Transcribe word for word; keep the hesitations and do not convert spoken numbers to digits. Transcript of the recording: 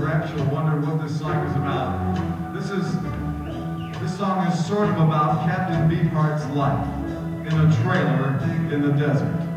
perhaps you'll wonder what this song is about. This is this song is sort of about Captain Beefheart's life in a trailer in the desert.